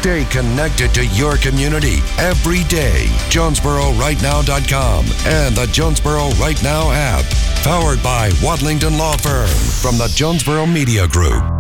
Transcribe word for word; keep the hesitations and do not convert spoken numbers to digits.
Stay connected to your community every day. Jonesboro Right Now dot com and the Jonesboro Right Now app. Powered by Wadlington Law Firm from the Jonesboro Media Group.